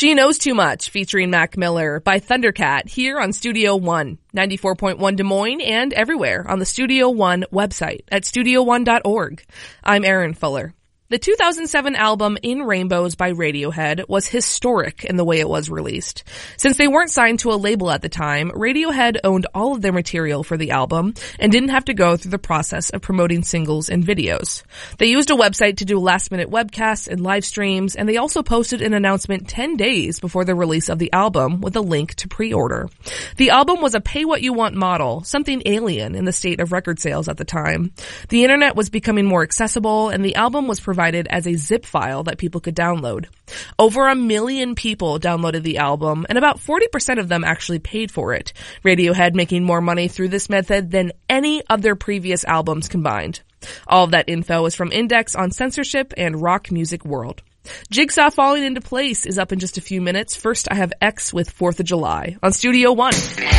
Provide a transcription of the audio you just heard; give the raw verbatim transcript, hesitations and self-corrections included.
She Knows Too Much, featuring Mac Miller, by Thundercat, here on Studio One, ninety-four point one Des Moines, and everywhere on the Studio One website at studio one dot org. I'm Erin Fuller. The two thousand seven album In Rainbows by Radiohead was historic in the way it was released. Since they weren't signed to a label at the time, Radiohead owned all of their material for the album and didn't have to go through the process of promoting singles and videos. They used a website to do last-minute webcasts and live streams, and they also posted an announcement ten days before the release of the album with a link to pre-order. The album was a pay-what-you-want model, something alien in the state of record sales at the time. The internet was becoming more accessible, and the album was provided as a zip file that people could download. Over a million people downloaded the album, and about forty percent of them actually paid for it, Radiohead making more money through this method than any of their previous albums combined. All of that info is from Index on Censorship and Rock Music World. Jigsaw Falling Into Place is up in just a few minutes. First, I have X with fourth of July on Studio One.